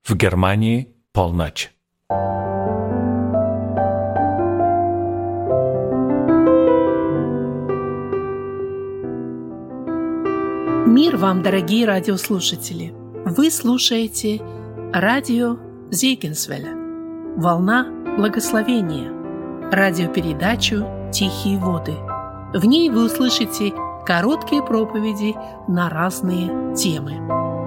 В Германии полночь. Мир вам, дорогие радиослушатели! Вы слушаете радио Зегенсвелля, волна благословения, радиопередачу «Тихие воды». В ней вы услышите короткие проповеди на разные темы.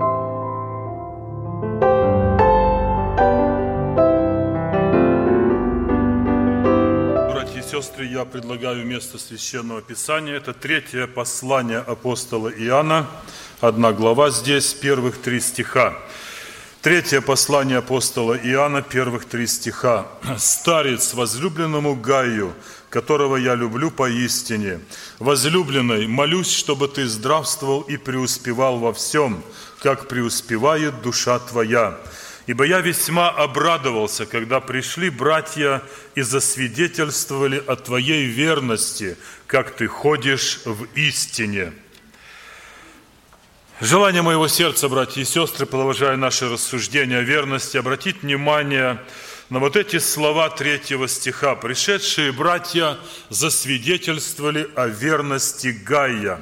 Братья и сестры, я предлагаю место Священного Писания. Это 3 послание апостола Иоанна, 1 глава здесь, первых 3 стиха. 3 послание апостола Иоанна, первых 3 стиха. «Старец возлюбленному Гаю, которого я люблю поистине, возлюбленной, молюсь, чтобы ты здравствовал и преуспевал во всем, как преуспевает душа твоя. Ибо я весьма обрадовался, когда пришли братья и засвидетельствовали о твоей верности, как ты ходишь в истине». Желание моего сердца, братья и сестры, продолжая наши рассуждения о верности, обратить внимание на вот эти слова 3 стиха. «Пришедшие братья засвидетельствовали о верности Гая».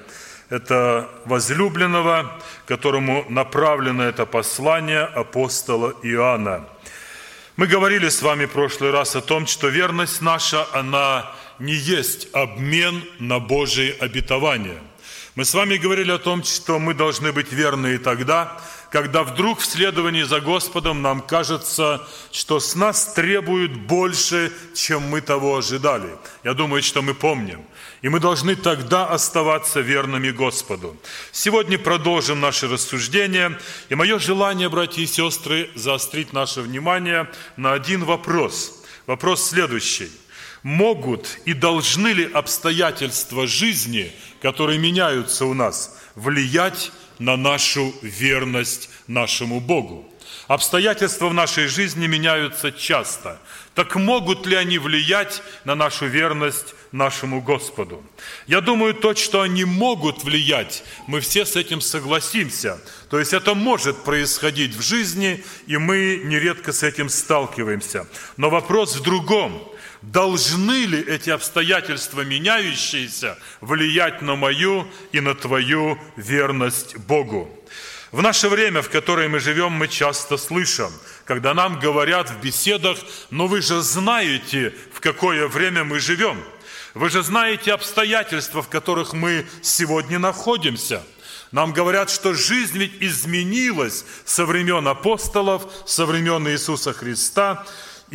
Это возлюбленного, которому направлено это послание апостола Иоанна. Мы говорили с вами в прошлый раз о том, что верность наша, она не есть обмен на Божие обетование. Мы с вами говорили о том, что мы должны быть верны и тогда, когда вдруг в следовании за Господом нам кажется, что с нас требуют больше, чем мы того ожидали. Я думаю, что мы помним. И мы должны тогда оставаться верными Господу. Сегодня продолжим наши рассуждения. И мое желание, братья и сестры, заострить наше внимание на один вопрос. Вопрос следующий. Могут и должны ли обстоятельства жизни, которые меняются у нас, влиять на нашу верность нашему Богу? Обстоятельства в нашей жизни меняются часто. Так могут ли они влиять на нашу верность нашему Господу? Я думаю, то, что они могут влиять, мы все с этим согласимся. То есть это может происходить в жизни, и мы нередко с этим сталкиваемся. Но вопрос в другом. Должны ли эти обстоятельства меняющиеся влиять на мою и на твою верность Богу? В наше время, в которое мы живем, мы часто слышим, когда нам говорят в беседах: «Но вы же знаете, в какое время мы живем. Вы же знаете обстоятельства, в которых мы сегодня находимся». Нам говорят, что жизнь ведь изменилась со времен апостолов, со времен Иисуса Христа,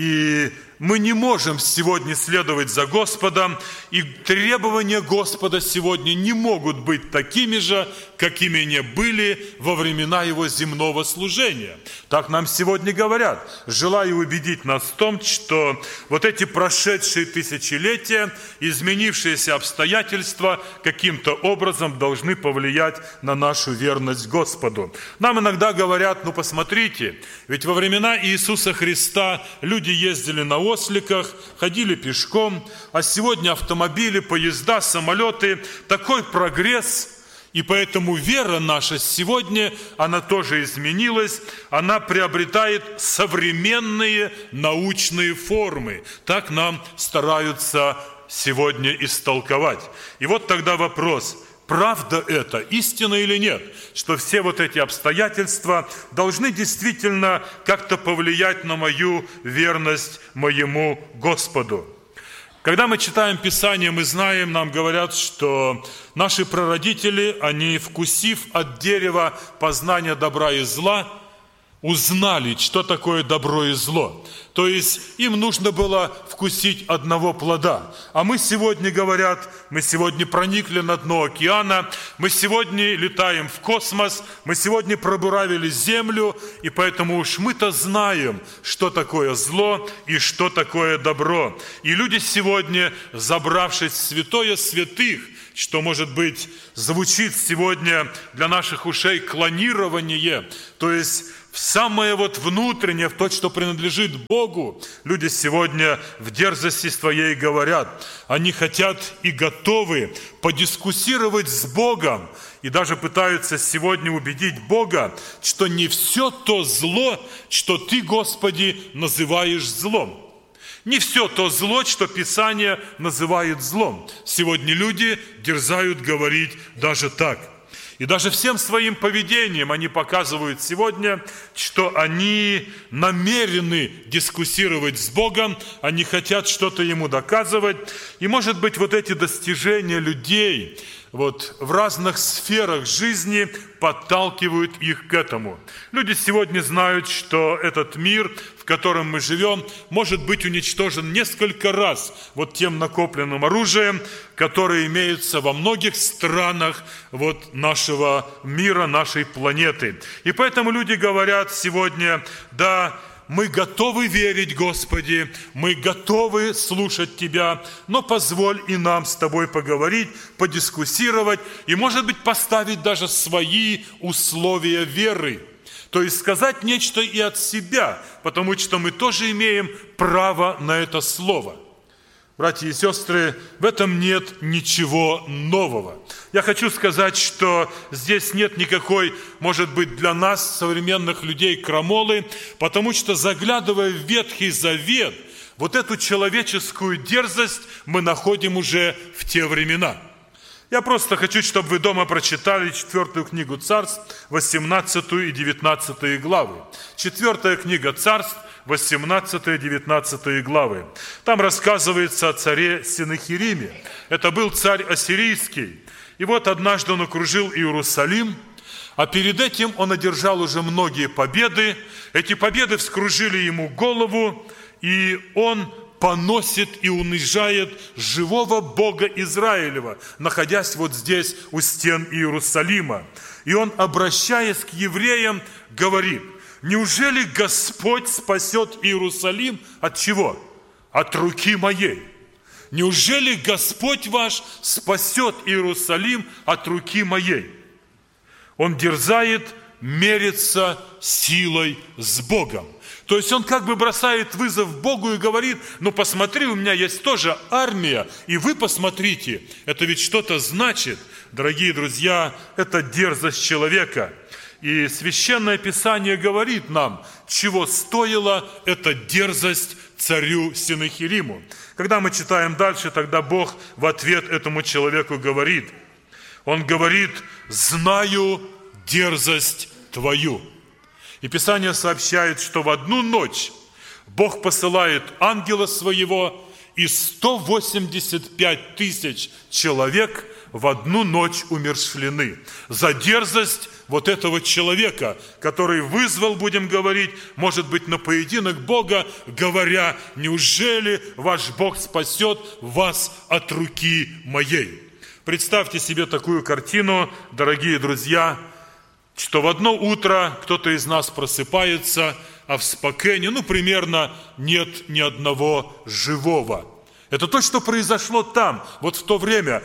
и мы не можем сегодня следовать за Господом, и требования Господа сегодня не могут быть такими же, какими они были во времена Его земного служения. Так нам сегодня говорят, желая убедить нас в том, что вот эти прошедшие тысячелетия, изменившиеся обстоятельства каким-то образом должны повлиять на нашу верность Господу. Нам иногда говорят: ну посмотрите, ведь во времена Иисуса Христа люди ездили на осликах, ходили пешком, а сегодня автомобили, поезда, самолеты, такой прогресс, и поэтому вера наша сегодня, она тоже изменилась, она приобретает современные научные формы. Так нам стараются сегодня истолковать. И вот тогда вопрос: правда это, истина или нет, что все вот эти обстоятельства должны действительно как-то повлиять на мою верность моему Господу? Когда мы читаем Писание, мы знаем, нам говорят, что наши прародители, они, вкусив от дерева познания добра и зла, узнали, что такое добро и зло. То есть им нужно было вкусить одного плода. А мы сегодня, говорят, мы сегодня проникли на дно океана, мы сегодня летаем в космос, мы сегодня пробуравили землю, и поэтому уж мы-то знаем, что такое зло и что такое добро. И люди сегодня, забравшись в святое святых, что, может быть, звучит сегодня для наших ушей клонирование, то есть в самое вот внутреннее, в то, что принадлежит Богу, Богу. Люди сегодня в дерзости своей говорят, они хотят и готовы подискуссировать с Богом, и даже пытаются сегодня убедить Бога, что не все то зло, что Ты, Господи, называешь злом. Не все то зло, что Писание называет злом. Сегодня люди дерзают говорить даже так. И даже всем своим поведением они показывают сегодня, что они намерены дискуссировать с Богом, они хотят что-то Ему доказывать. И, может быть, вот эти достижения людей в разных сферах жизни подталкивают их к этому. Люди сегодня знают, что этот мир, в котором мы живем, может быть уничтожен несколько раз тем накопленным оружием, которое имеется во многих странах нашего мира, нашей планеты. И поэтому люди говорят сегодня, да, мы готовы верить, Господи, мы готовы слушать Тебя, но позволь и нам с Тобой поговорить, подискуссировать и, может быть, поставить даже свои условия веры. То есть сказать нечто и от себя, потому что мы тоже имеем право на это слово. Братья и сестры, в этом нет ничего нового. Я хочу сказать, что здесь нет никакой, может быть, для нас, современных людей, крамолы, потому что, заглядывая в Ветхий Завет, эту человеческую дерзость мы находим уже в те времена. Я просто хочу, чтобы вы дома прочитали 4 книгу Царств, 18 и 19 главы. 4 книга Царств, 18-19 главы. Там рассказывается о царе Сенахериме. Это был царь ассирийский. И однажды он окружил Иерусалим, а перед этим он одержал уже многие победы. Эти победы вскружили ему голову, и он поносит и унижает живого Бога Израилева, находясь здесь, у стен Иерусалима. И он, обращаясь к евреям, говорит: неужели Господь спасет Иерусалим от чего? От руки моей. Неужели Господь ваш спасет Иерусалим от руки моей? Он дерзает мериться силой с Богом. То есть он как бы бросает вызов Богу и говорит: посмотри, у меня есть тоже армия, и вы посмотрите. Это ведь что-то значит, дорогие друзья, это дерзость человека. И Священное Писание говорит нам, чего стоила эта дерзость царю Сенахериму. Когда мы читаем дальше, тогда Бог в ответ этому человеку говорит. Он говорит: знаю дерзость твою. И Писание сообщает, что в одну ночь Бог посылает ангела своего, и 185 тысяч человек в одну ночь умерщвлены за дерзость этого человека, который вызвал, будем говорить, может быть, на поединок Бога, говоря: неужели ваш Бог спасет вас от руки моей? Представьте себе такую картину, дорогие друзья, что в одно утро кто-то из нас просыпается, а в Спокене, примерно нет ни одного живого. Это то, что произошло там, в то время.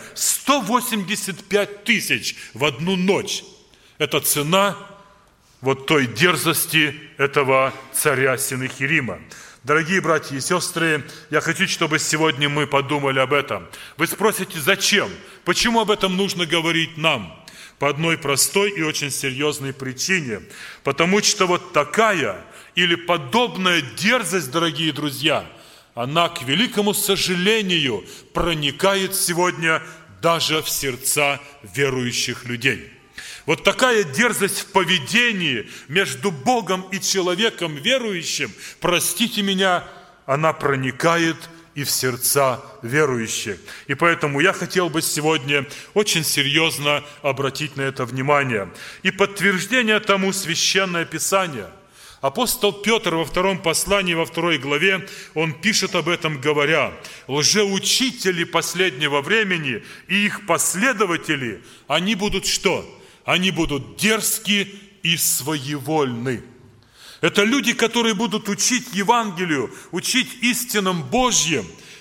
185 тысяч в одну ночь. Это цена той дерзости этого царя Сенахерима. Дорогие братья и сестры, я хочу, чтобы сегодня мы подумали об этом. Вы спросите, зачем? Почему об этом нужно говорить нам? По одной простой и очень серьезной причине. Потому что такая или подобная дерзость, дорогие друзья, она, к великому сожалению, проникает сегодня даже в сердца верующих людей. Такая дерзость в поведении между Богом и человеком верующим, простите меня, она проникает и в сердца верующих. И поэтому я хотел бы сегодня очень серьезно обратить на это внимание. И подтверждение тому Священное Писание. Апостол Петр во втором послании, во 2 главе, он пишет об этом, говоря: лжеучители последнего времени и их последователи, они будут что? Они будут дерзки и своевольны. Это люди, которые будут учить Евангелию, учить истинам Божьим,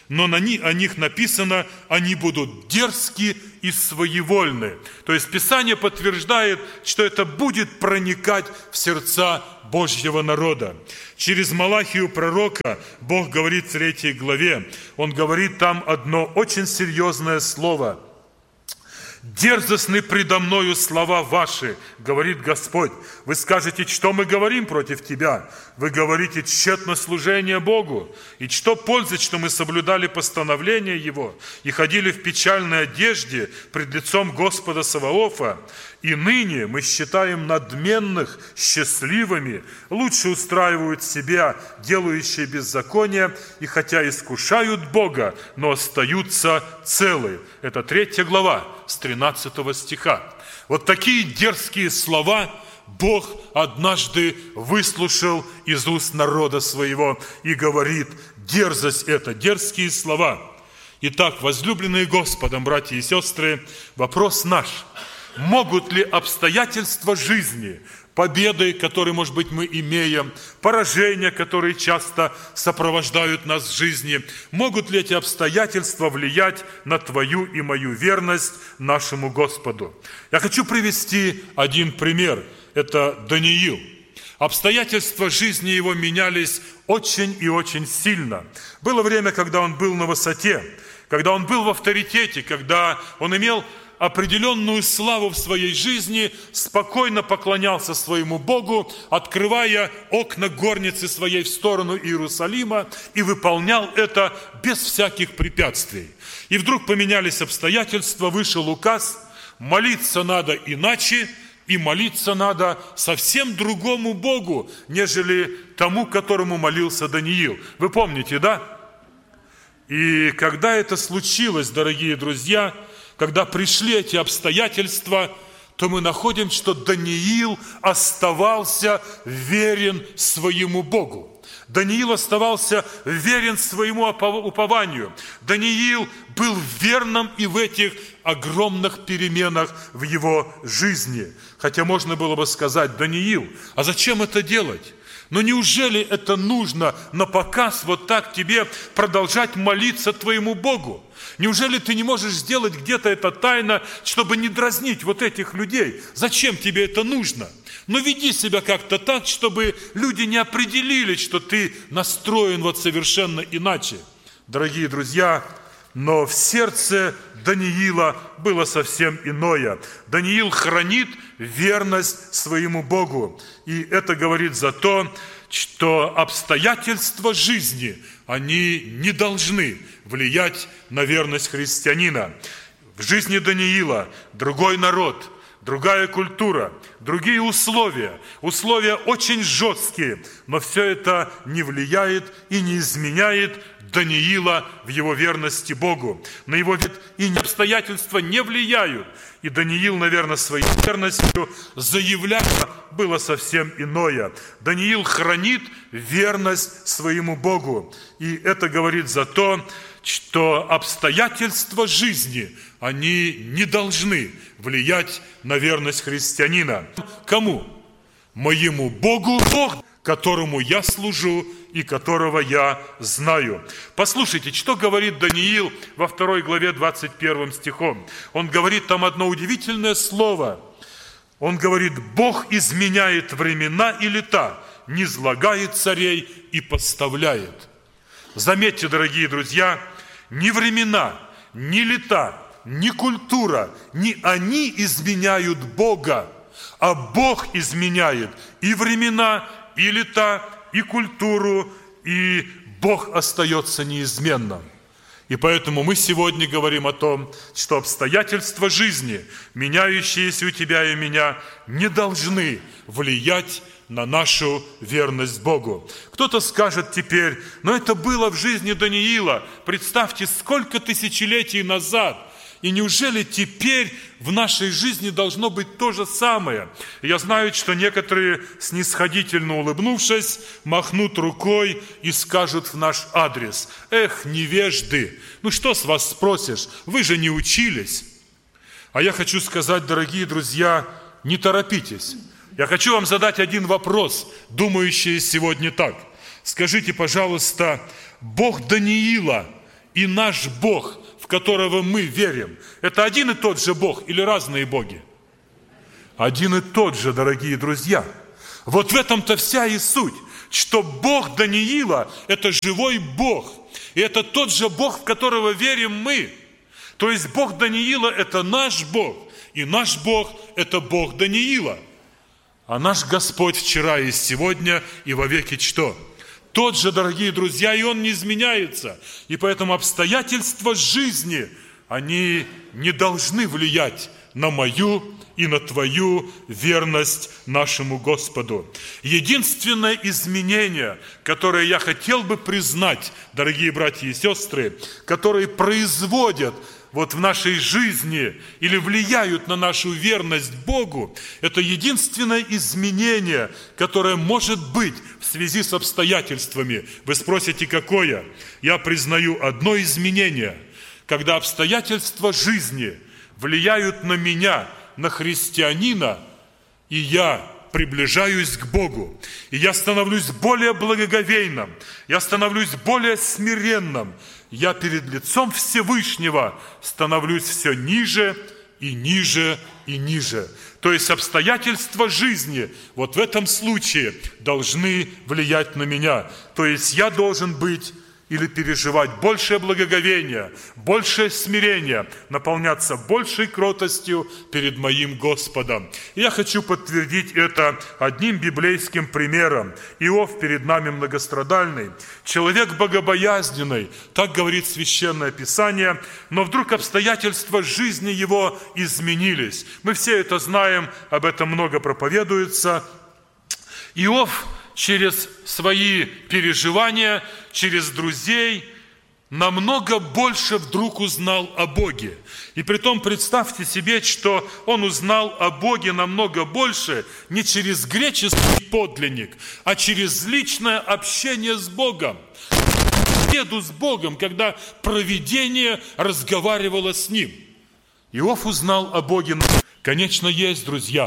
но о них написано, они будут дерзки и своевольны. То есть Писание подтверждает, что это будет проникать в сердца Божьего народа. Через Малахию пророка Бог говорит в 3 главе, Он говорит там одно очень серьезное слово. «Дерзостны предо мною слова ваши, говорит Господь. Вы скажете, что мы говорим против тебя? Вы говорите, тщетно служение Богу. И что пользы, что мы соблюдали постановления Его и ходили в печальной одежде пред лицом Господа Саваофа? И ныне мы считаем надменных счастливыми, лучше устраивают себя, делающие беззаконие, и хотя искушают Бога, но остаются целы». Это 3 глава с 13 стиха. Вот такие дерзкие слова Бог однажды выслушал из уст народа своего и говорит: дерзость – это дерзкие слова. Итак, возлюбленные Господом, братья и сестры, вопрос наш: могут ли обстоятельства жизни, победы, которые, может быть, мы имеем, поражения, которые часто сопровождают нас в жизни, могут ли эти обстоятельства влиять на твою и мою верность нашему Господу? Я хочу привести один пример. Это Даниил. Обстоятельства жизни его менялись очень и очень сильно. Было время, когда он был на высоте, когда он был в авторитете, когда он имел определенную славу в своей жизни, спокойно поклонялся своему Богу, открывая окна горницы своей в сторону Иерусалима, и выполнял это без всяких препятствий. И вдруг поменялись обстоятельства, вышел указ: молиться надо иначе, и молиться надо совсем другому Богу, нежели тому, которому молился Даниил. Вы помните, да? И когда это случилось, дорогие друзья, когда пришли эти обстоятельства, то мы находим, что Даниил оставался верен своему Богу. Даниил оставался верен своему упованию. Даниил был верным и в этих огромных переменах в его жизни. Хотя можно было бы сказать: Даниил, а зачем это делать? Но неужели это нужно на показ вот так тебе продолжать молиться твоему Богу? Неужели ты не можешь сделать где-то это тайно, чтобы не дразнить вот этих людей? Зачем тебе это нужно? Но веди себя как-то так, чтобы люди не определили, что ты настроен вот совершенно иначе. Дорогие друзья, но в сердце Даниила было совсем иное. Даниил хранит верность своему Богу. И это говорит за то, что обстоятельства жизни, они не должны влиять на верность христианина. В жизни Даниила другой народ, другая культура, другие условия. Условия очень жесткие, но все это не влияет и не изменяет Даниила в его верности Богу. На его и обстоятельства не влияют. И Даниил, наверное, своей верностью заявлял, было совсем иное. Даниил хранит верность своему Богу. И это говорит за то, что обстоятельства жизни, они не должны влиять на верность христианина. Кому? Моему Богу, Бог, которому я служу и которого я знаю. Послушайте, что говорит Даниил во 2 главе 21 стихом. Он говорит там одно удивительное слово. Он говорит: Бог изменяет времена и лета, низлагает царей и поставляет. Заметьте, дорогие друзья, ни времена, ни лета, ни культура, ни они изменяют Бога, а Бог изменяет и времена, и лета, и культуру, и Бог остается неизменным. И поэтому мы сегодня говорим о том, что обстоятельства жизни, меняющиеся у тебя и меня, не должны влиять на нашу верность Богу. Кто-то скажет теперь: но это было в жизни Даниила, представьте, сколько тысячелетий назад. И неужели теперь в нашей жизни должно быть то же самое? Я знаю, что некоторые, снисходительно улыбнувшись, махнут рукой и скажут в наш адрес: эх, невежды, ну что с вас спросишь, вы же не учились. А я хочу сказать, дорогие друзья, не торопитесь. Я хочу вам задать один вопрос, думающие сегодня так. Скажите, пожалуйста, Бог Даниила и наш Бог, в которого мы верим, это один и тот же Бог или разные боги? Один и тот же, дорогие друзья. Вот в этом-то вся и суть, что Бог Даниила – это живой Бог. И это тот же Бог, в которого верим мы. То есть Бог Даниила – это наш Бог. И наш Бог – это Бог Даниила. А наш Господь вчера и сегодня, и вовеки что? Тот же, дорогие друзья, и Он не изменяется. И поэтому обстоятельства жизни, они не должны влиять на мою и на твою верность нашему Господу. Единственное изменение, которое я хотел бы признать, дорогие братья и сестры, которые производят вот в нашей жизни или влияют на нашу верность Богу, это единственное изменение, которое может быть в связи с обстоятельствами. Вы спросите, какое? Я признаю одно изменение, когда обстоятельства жизни влияют на меня, на христианина, и я приближаюсь к Богу, и я становлюсь более благоговейным, я становлюсь более смиренным, я перед лицом Всевышнего становлюсь все ниже и ниже и ниже. То есть обстоятельства жизни вот в этом случае должны влиять на меня. То есть я должен быть или переживать большее благоговение, большее смирение, наполняться большей кротостью перед моим Господом. И я хочу подтвердить это одним библейским примером. Иов перед нами многострадальный, человек богобоязненный, так говорит Священное Писание, но вдруг обстоятельства жизни его изменились. Мы все это знаем, об этом много проповедуется. Иов через свои переживания, через друзей, намного больше вдруг узнал о Боге. И притом представьте себе, что он узнал о Боге намного больше не через греческий подлинник, а через личное общение с Богом. Беседу с Богом, когда провидение разговаривало с ним. Иов узнал о Боге. Конечно, есть, друзья.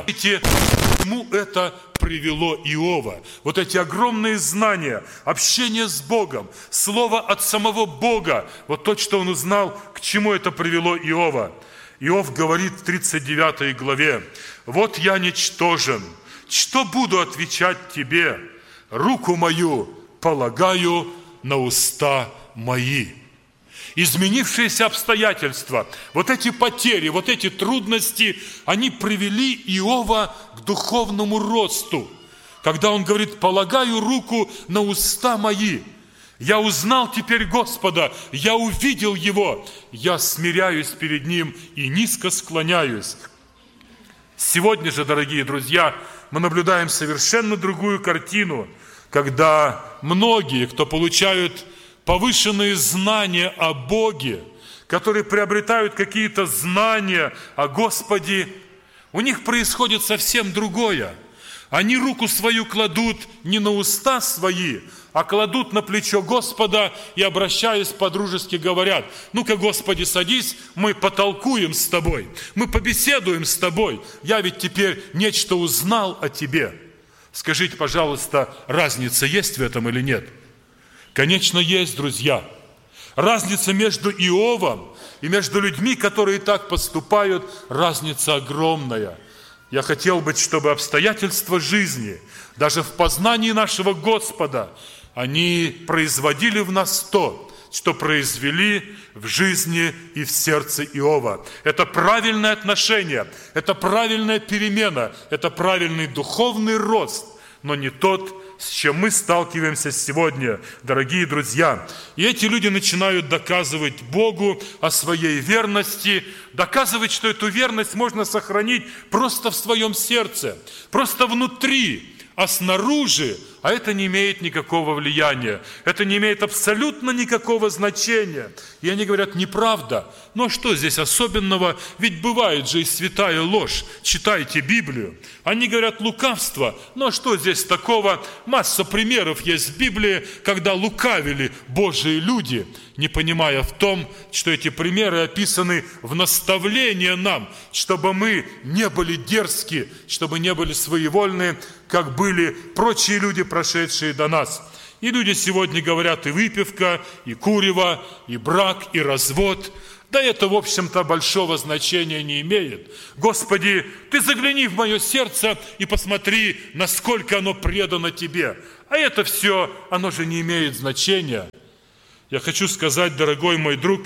Ему это привело Иова. Вот эти огромные знания, общение с Богом, слово от самого Бога, вот то, что он узнал, к чему это привело Иова. Иов говорит в 39 главе: «Вот я ничтожен, что буду отвечать тебе? Руку мою полагаю на уста мои». Изменившиеся обстоятельства, вот эти потери, вот эти трудности, они привели Иова к духовному росту. Когда он говорит: «Полагаю руку на уста мои». Я узнал теперь Господа, я увидел Его, я смиряюсь перед Ним и низко склоняюсь. Сегодня же, дорогие друзья, мы наблюдаем совершенно другую картину, когда многие, кто получают повышенные знания о Боге, которые приобретают какие-то знания о Господе, у них происходит совсем другое. Они руку свою кладут не на уста свои, а кладут на плечо Господа и, обращаясь по-дружески, говорят: «Ну-ка, Господи, садись, мы потолкуем с Тобой, мы побеседуем с Тобой, я ведь теперь нечто узнал о Тебе». Скажите, пожалуйста, разница есть в этом или нет? Конечно, есть, друзья. Разница между Иовом и между людьми, которые так поступают, разница огромная. Я хотел бы, чтобы обстоятельства жизни, даже в познании нашего Господа, они производили в нас то, что произвели в жизни и в сердце Иова. Это правильное отношение, это правильная перемена, это правильный духовный рост, но не тот, с чем мы сталкиваемся сегодня, дорогие друзья. И эти люди начинают доказывать Богу о своей верности, доказывать, что эту верность можно сохранить просто в своем сердце, просто внутри, а снаружи, а это не имеет никакого влияния, это не имеет абсолютно никакого значения. И они говорят: неправда. Ну а что здесь особенного? Ведь бывает же и святая ложь. Читайте Библию. Они говорят: лукавство. Ну а что здесь такого? Масса примеров есть в Библии, когда лукавили Божьи люди, не понимая в том, что эти примеры описаны в наставление нам, чтобы мы не были дерзки, чтобы не были своевольны, как были прочие люди, прошедшие до нас. И люди сегодня говорят и выпивка, и курево, и брак, и развод. Да это, в общем-то, большого значения не имеет. Господи, Ты загляни в мое сердце и посмотри, насколько оно предано Тебе. А это все, оно же не имеет значения. Я хочу сказать, дорогой мой друг,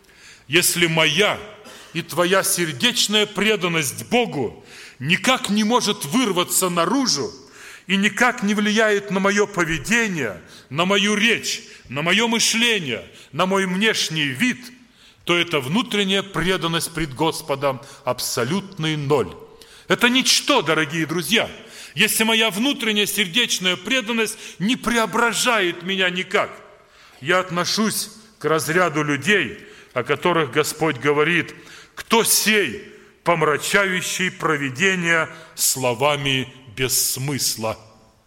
если моя и твоя сердечная преданность Богу никак не может вырваться наружу и никак не влияет на мое поведение, на мою речь, на мое мышление, на мой внешний вид, то это внутренняя преданность пред Господом абсолютный ноль. Это ничто, дорогие друзья, если моя внутренняя сердечная преданность не преображает меня никак. Я отношусь к разряду людей, о которых Господь говорит: кто сей, помрачающий провидение словами без смысла.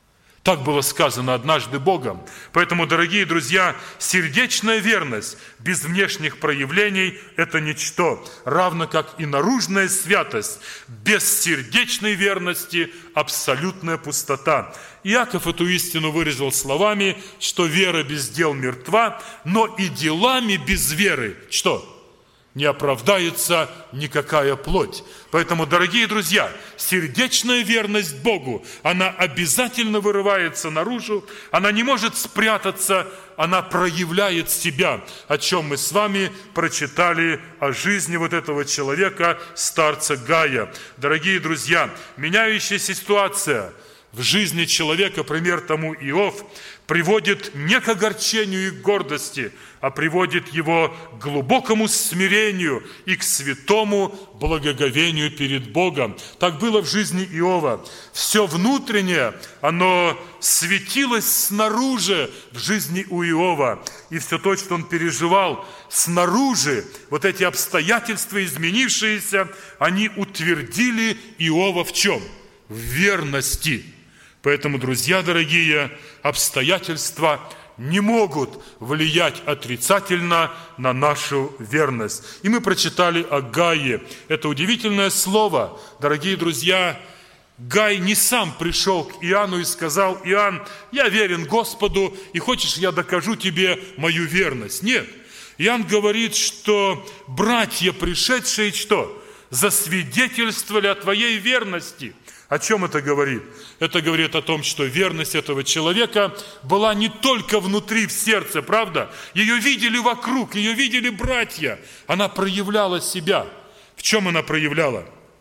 Так было сказано однажды Богом. Поэтому, дорогие друзья, сердечная верность без внешних проявлений – это ничто, равно как и наружная святость без сердечной верности – абсолютная пустота. Иаков эту истину выразил словами, что вера без дел мертва, но и делами без веры – что? Не оправдается никакая плоть. Поэтому, дорогие друзья, сердечная верность Богу, она обязательно вырывается наружу, она не может спрятаться, она проявляет себя, о чем мы с вами прочитали о жизни вот этого человека, старца Гая. Дорогие друзья, меняющаяся ситуация в жизни человека, пример тому Иов, приводит не к огорчению и к гордости, а приводит его к глубокому смирению и к святому благоговению перед Богом. Так было в жизни Иова. Все внутреннее, оно светилось снаружи в жизни у Иова. И все то, что он переживал снаружи, вот эти обстоятельства изменившиеся, они утвердили Иова в чем? В верности. Поэтому, друзья дорогие, обстоятельства не могут влиять отрицательно на нашу верность. И мы прочитали о Гае. Это удивительное слово. Дорогие друзья, Гай не сам пришел к Иоанну и сказал: Иоанн, я верен Господу, и хочешь, я докажу тебе мою верность? Нет. Иоанн говорит, что братья, пришедшие, что? Засвидетельствовали о твоей верности. О чем это говорит? Это говорит о том, что верность этого человека была не только внутри, в сердце, правда? Ее видели вокруг, ее видели братья. Она проявляла себя. В чем она проявляла?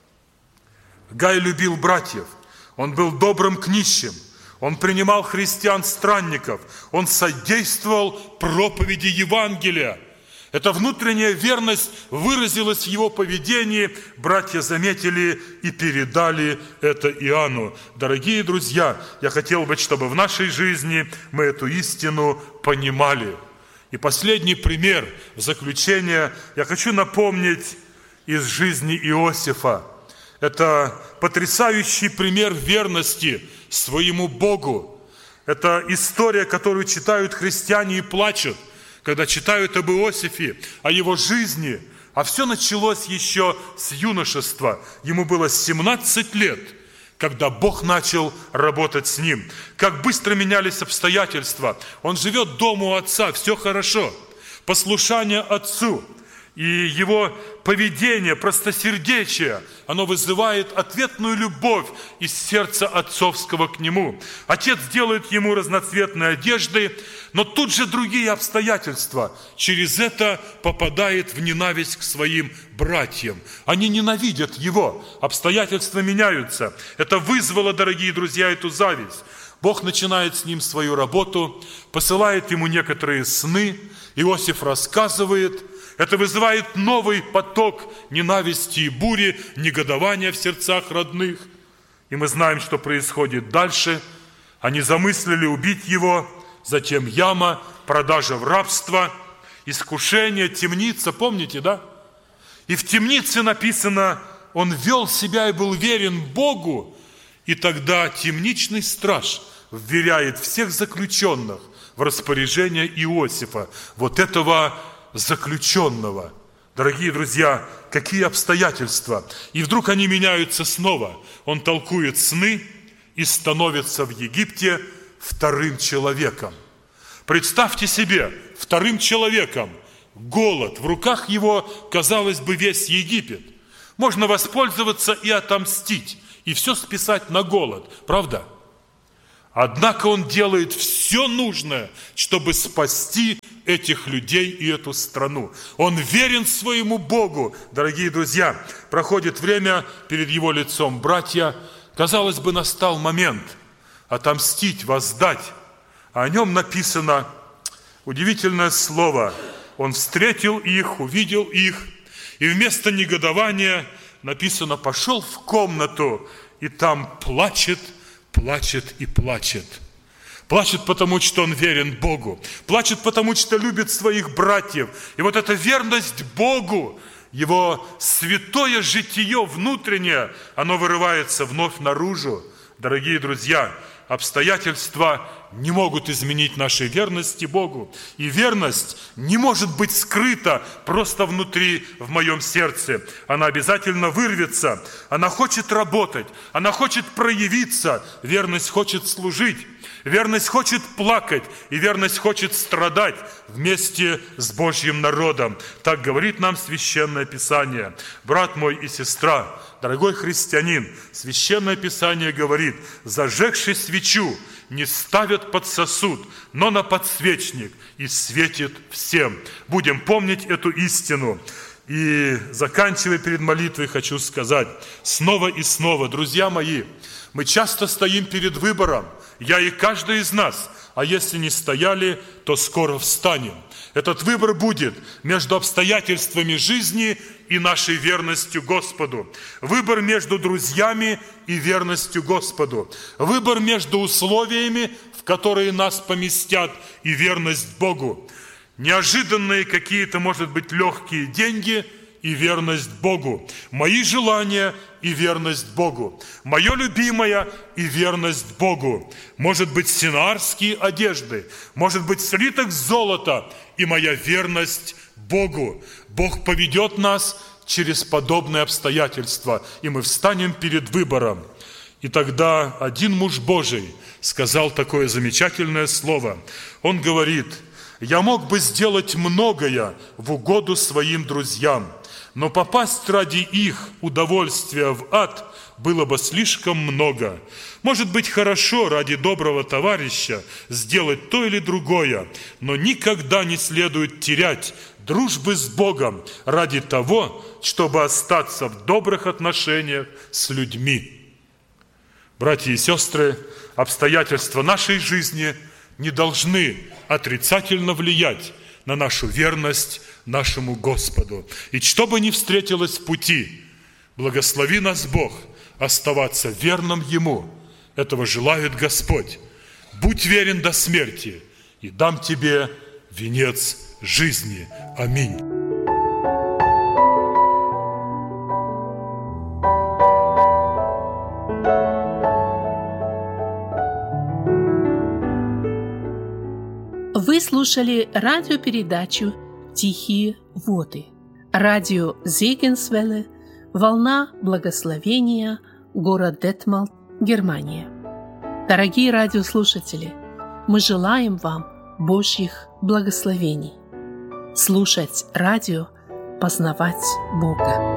Гай любил братьев. Он был добрым к нищим. Он принимал христиан-странников. Он содействовал проповеди Евангелия. Эта внутренняя верность выразилась в его поведении. Братья заметили и передали это Иоанну. Дорогие друзья, я хотел бы, чтобы в нашей жизни мы эту истину понимали. И последний пример, в заключение, я хочу напомнить из жизни Иосифа. Это потрясающий пример верности своему Богу. Это история, которую читают христиане и плачут, когда читают об Иосифе, о его жизни. А все началось еще с юношества. Ему было 17 лет, когда Бог начал работать с ним. Как быстро менялись обстоятельства. Он живет дома у отца, все хорошо. Послушание отцу и его поведение, простосердечие, оно вызывает ответную любовь из сердца отцовского к нему. Отец делает ему разноцветные одежды, но тут же другие обстоятельства. Через это попадает в ненависть к своим братьям. Они ненавидят его. Обстоятельства меняются. Это вызвало, дорогие друзья, эту зависть. Бог начинает с ним свою работу, посылает ему некоторые сны. Иосиф рассказывает. Это вызывает новый поток ненависти и бури, негодования в сердцах родных. И мы знаем, что происходит дальше. Они замыслили убить его, затем яма, продажа в рабство, искушение, темница, помните, да? И в темнице написано, он вел себя и был верен Богу, и тогда темничный страж вверяет всех заключенных в распоряжение Иосифа, вот этого заключенного. Дорогие друзья, какие обстоятельства! И вдруг они меняются снова. Он толкует сны и становится в Египте вторым человеком. Представьте себе, вторым человеком голод. В руках его, казалось бы, весь Египет. Можно воспользоваться и отомстить, и все списать на голод. Правда? Однако он делает все нужное, чтобы спасти этих людей и эту страну. Он верен своему Богу. Дорогие друзья, проходит время перед его лицом. Братья, казалось бы, настал момент отомстить, воздать. А о нем написано удивительное слово. Он встретил их, увидел их, и вместо негодования написано: пошел в комнату, и там плачет, плачет и плачет. Плачет, потому что он верен Богу. Плачет, потому что любит своих братьев. И вот эта верность Богу, его святое житие внутреннее, оно вырывается вновь наружу. Дорогие друзья, обстоятельства не могут изменить нашей верности Богу. И верность не может быть скрыта просто внутри, в моем сердце. Она обязательно вырвется. Она хочет работать. Она хочет проявиться. Верность хочет служить. Верность хочет плакать. И верность хочет страдать вместе с Божьим народом. Так говорит нам Священное Писание. Брат мой и сестра, дорогой христианин, Священное Писание говорит: зажегший свечу не ставят под сосуд, но на подсвечник, и светит всем. Будем помнить эту истину. И заканчивая перед молитвой, хочу сказать снова и снова: друзья мои, мы часто стоим перед выбором, я и каждый из нас, а если не стояли, то скоро встанем. Этот выбор будет между обстоятельствами жизни и нашей верностью Господу. Выбор между друзьями и верностью Господу. Выбор между условиями, в которые нас поместят, и верность Богу. Неожиданные какие-то, может быть, легкие деньги и верность Богу. Мои желания и верность Богу. Мое любимое и верность Богу. Может быть, синарские одежды. Может быть, слиток золота и моя верность Богу. Бог поведет нас через подобные обстоятельства, и мы встанем перед выбором. И тогда один муж Божий сказал такое замечательное слово. Он говорит: «Я мог бы сделать многое в угоду своим друзьям, но попасть ради их удовольствия в ад было бы слишком много. Может быть, хорошо ради доброго товарища сделать то или другое, но никогда не следует терять дружбы с Богом ради того, чтобы остаться в добрых отношениях с людьми». Братья и сестры, обстоятельства нашей жизни не должны отрицательно влиять на нашу верность нашему Господу. И что бы ни встретилось в пути, благослови нас Бог оставаться верным Ему. Этого желает Господь. Будь верен до смерти, и дам тебе венец жизни. Аминь. Вы слушали радиопередачу «Тихие воды». Радио Зегенсвелле, волна благословения, город Детмалт, Германия. Дорогие радиослушатели, мы желаем вам Божьих благословений. Слушать радио, познавать Бога.